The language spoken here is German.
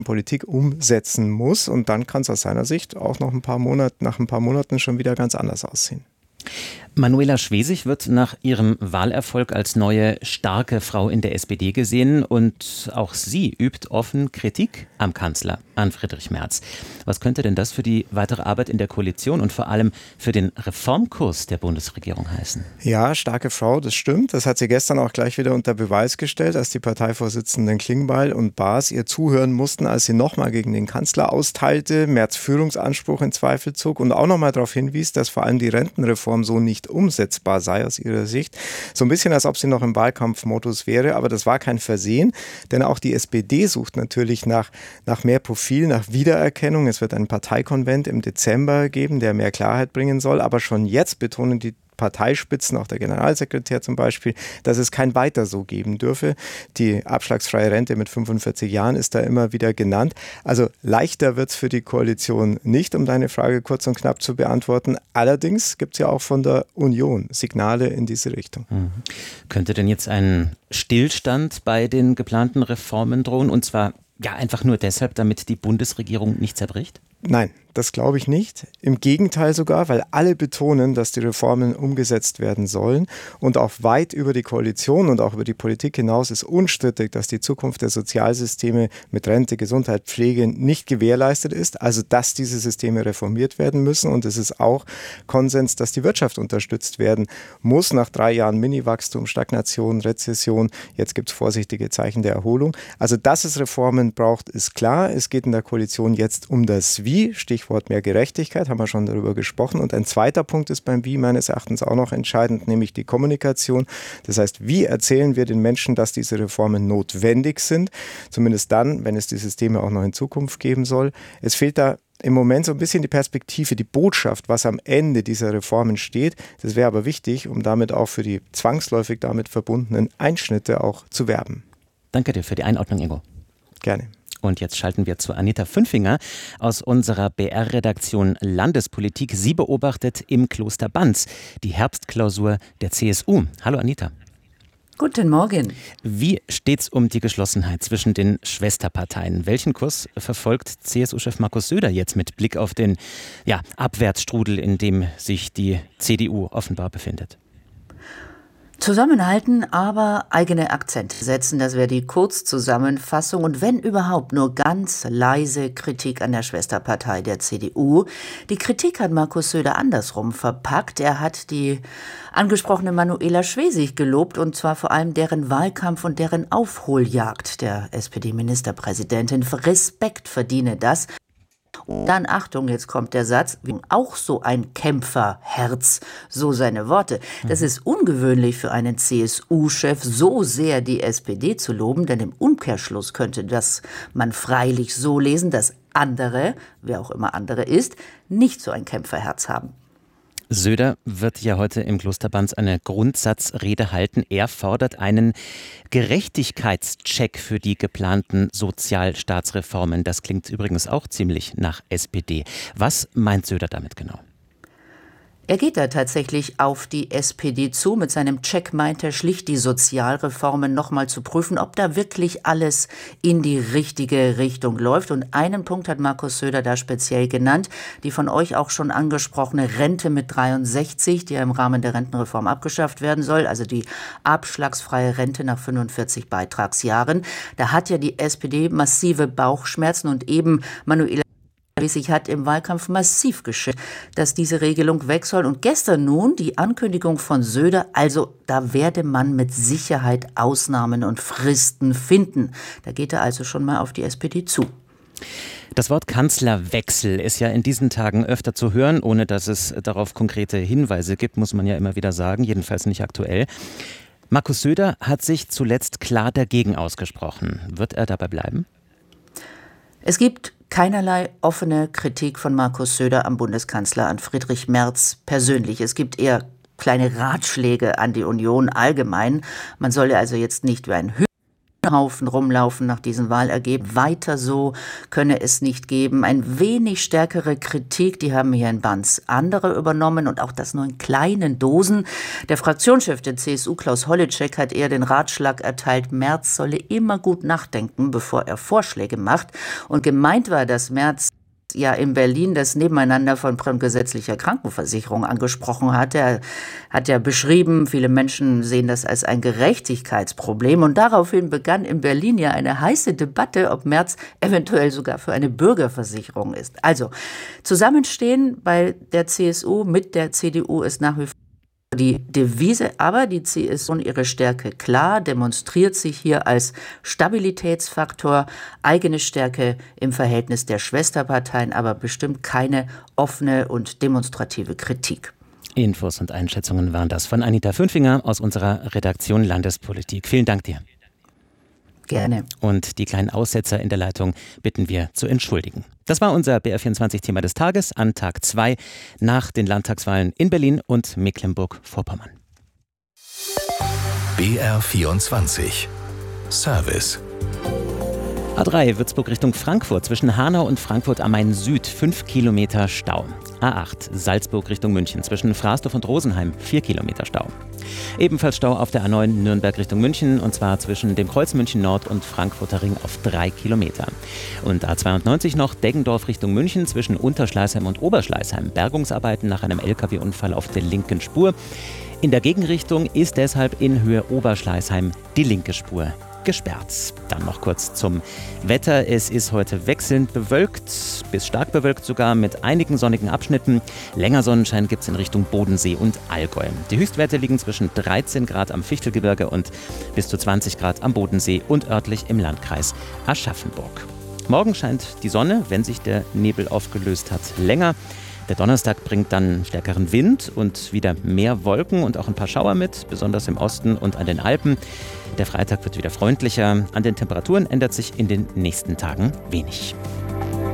Politik umsetzen muss. Und dann kann es aus seiner Sicht auch nach ein paar Monaten schon wieder ganz anders aussehen. Manuela Schwesig wird nach ihrem Wahlerfolg als neue, starke Frau in der SPD gesehen und auch sie übt offen Kritik am Kanzler, an Friedrich Merz. Was könnte denn das für die weitere Arbeit in der Koalition und vor allem für den Reformkurs der Bundesregierung heißen? Ja, starke Frau, das stimmt. Das hat sie gestern auch gleich wieder unter Beweis gestellt, als die Parteivorsitzenden Klingbeil und Baas ihr zuhören mussten, als sie nochmal gegen den Kanzler austeilte, Merz Führungsanspruch in Zweifel zog und auch nochmal darauf hinwies, dass vor allem die Rentenreform so nicht umsetzbar sei aus ihrer Sicht. So ein bisschen, als ob sie noch im Wahlkampfmodus wäre, aber das war kein Versehen, denn auch die SPD sucht natürlich nach mehr Profil, nach Wiedererkennung. Es wird einen Parteikonvent im Dezember geben, der mehr Klarheit bringen soll, aber schon jetzt betonen die Parteispitzen, auch der Generalsekretär zum Beispiel, dass es kein Weiter so geben dürfe. Die abschlagsfreie Rente mit 45 Jahren ist da immer wieder genannt. Also leichter wird es für die Koalition nicht, um deine Frage kurz und knapp zu beantworten. Allerdings gibt es ja auch von der Union Signale in diese Richtung. Könnte denn jetzt ein Stillstand bei den geplanten Reformen drohen? Und zwar ja einfach nur deshalb, damit die Bundesregierung nicht zerbricht? Nein, das glaube ich nicht. Im Gegenteil sogar, weil alle betonen, dass die Reformen umgesetzt werden sollen. Und auch weit über die Koalition und auch über die Politik hinaus ist unstrittig, dass die Zukunft der Sozialsysteme mit Rente, Gesundheit, Pflege nicht gewährleistet ist. Also, dass diese Systeme reformiert werden müssen. Und es ist auch Konsens, dass die Wirtschaft unterstützt werden muss. Nach 3 Jahren Miniwachstum, Stagnation, Rezession. Jetzt gibt es vorsichtige Zeichen der Erholung. Also, dass es Reformen braucht, ist klar. Es geht in der Koalition jetzt um das Wie. Stichwort mehr Gerechtigkeit, haben wir schon darüber gesprochen. Und ein zweiter Punkt ist beim Wie meines Erachtens auch noch entscheidend, nämlich die Kommunikation. Das heißt, wie erzählen wir den Menschen, dass diese Reformen notwendig sind? Zumindest dann, wenn es die Systeme auch noch in Zukunft geben soll. Es fehlt da im Moment so ein bisschen die Perspektive, die Botschaft, was am Ende dieser Reformen steht. Das wäre aber wichtig, um damit auch für die zwangsläufig damit verbundenen Einschnitte auch zu werben. Danke dir für die Einordnung, Ingo. Gerne. Und jetzt schalten wir zu Anita Fünfinger aus unserer BR-Redaktion Landespolitik. Sie beobachtet im Kloster Banz die Herbstklausur der CSU. Hallo Anita. Guten Morgen. Wie steht's um die Geschlossenheit zwischen den Schwesterparteien? Welchen Kurs verfolgt CSU-Chef Markus Söder jetzt mit Blick auf den Abwärtsstrudel, in dem sich die CDU offenbar befindet? Zusammenhalten, aber eigene Akzente setzen, das wäre die Kurzzusammenfassung. Und wenn überhaupt nur ganz leise Kritik an der Schwesterpartei der CDU. Die Kritik hat Markus Söder andersrum verpackt. Er hat die angesprochene Manuela Schwesig gelobt, und zwar vor allem deren Wahlkampf und deren Aufholjagd der SPD-Ministerpräsidentin. Respekt verdiene das. Und dann, Achtung, jetzt kommt der Satz, auch so ein Kämpferherz, so seine Worte. Das ist ungewöhnlich für einen CSU-Chef, so sehr die SPD zu loben, denn im Umkehrschluss könnte das man freilich so lesen, dass andere, wer auch immer andere ist, nicht so ein Kämpferherz haben. Söder wird ja heute im Kloster Banz eine Grundsatzrede halten. Er fordert einen Gerechtigkeitscheck für die geplanten Sozialstaatsreformen. Das klingt übrigens auch ziemlich nach SPD. Was meint Söder damit genau? Er geht da tatsächlich auf die SPD zu. Mit seinem Check meint er schlicht, die Sozialreformen nochmal zu prüfen, ob da wirklich alles in die richtige Richtung läuft. Und einen Punkt hat Markus Söder da speziell genannt, die von euch auch schon angesprochene Rente mit 63, die ja im Rahmen der Rentenreform abgeschafft werden soll, also die abschlagsfreie Rente nach 45 Beitragsjahren. Da hat ja die SPD massive Bauchschmerzen und eben Manuela Schwesig hat im Wahlkampf massiv geschickt, dass diese Regelung weg soll. Und gestern nun die Ankündigung von Söder, also da werde man mit Sicherheit Ausnahmen und Fristen finden. Da geht er also schon mal auf die SPD zu. Das Wort Kanzlerwechsel ist ja in diesen Tagen öfter zu hören, ohne dass es darauf konkrete Hinweise gibt, muss man ja immer wieder sagen, jedenfalls nicht aktuell. Markus Söder hat sich zuletzt klar dagegen ausgesprochen. Wird er dabei bleiben? Es gibt keinerlei offene Kritik von Markus Söder am Bundeskanzler, an Friedrich Merz persönlich. Es gibt eher kleine Ratschläge an die Union allgemein. Man solle also jetzt nicht wie ein Haufen rumlaufen nach diesem Wahlergebnis. Weiter so könne es nicht geben. Ein wenig stärkere Kritik, die haben hier in Banz andere übernommen und auch das nur in kleinen Dosen. Der Fraktionschef der CSU, Klaus Holleczek, hat eher den Ratschlag erteilt, Merz solle immer gut nachdenken, bevor er Vorschläge macht. Und gemeint war, dass Merz ja in Berlin das Nebeneinander von gesetzlicher Krankenversicherung angesprochen hat. Er hat ja beschrieben, viele Menschen sehen das als ein Gerechtigkeitsproblem und daraufhin begann in Berlin ja eine heiße Debatte, ob Merz eventuell sogar für eine Bürgerversicherung ist. Also Zusammenstehen bei der CSU mit der CDU ist nach wie vor die Devise, aber die CSU ihre Stärke klar, demonstriert sich hier als Stabilitätsfaktor, eigene Stärke im Verhältnis der Schwesterparteien, aber bestimmt keine offene und demonstrative Kritik. Infos und Einschätzungen waren das von Anita Fünfinger aus unserer Redaktion Landespolitik. Vielen Dank dir. Gerne. Und die kleinen Aussetzer in der Leitung bitten wir zu entschuldigen. Das war unser BR24-Thema des Tages an Tag 2 nach den Landtagswahlen in Berlin und Mecklenburg-Vorpommern. BR24 Service. A3 Würzburg Richtung Frankfurt zwischen Hanau und Frankfurt am Main Süd 5 Kilometer Stau. A8 Salzburg Richtung München zwischen Frasdorf und Rosenheim 4 Kilometer Stau. Ebenfalls Stau auf der A9 Nürnberg Richtung München und zwar zwischen dem Kreuz München Nord und Frankfurter Ring auf 3 Kilometer. Und A92 noch Deggendorf Richtung München zwischen Unterschleißheim und Oberschleißheim. Bergungsarbeiten nach einem LKW-Unfall auf der linken Spur. In der Gegenrichtung ist deshalb in Höhe Oberschleißheim die linke Spur gesperrt. Dann noch kurz zum Wetter. Es ist heute wechselnd bewölkt, bis stark bewölkt sogar mit einigen sonnigen Abschnitten. Länger Sonnenschein gibt es in Richtung Bodensee und Allgäu. Die Höchstwerte liegen zwischen 13 Grad am Fichtelgebirge und bis zu 20 Grad am Bodensee und örtlich im Landkreis Aschaffenburg. Morgen scheint die Sonne, wenn sich der Nebel aufgelöst hat, länger. Der Donnerstag bringt dann stärkeren Wind und wieder mehr Wolken und auch ein paar Schauer mit, besonders im Osten und an den Alpen. Der Freitag wird wieder freundlicher. An den Temperaturen ändert sich in den nächsten Tagen wenig.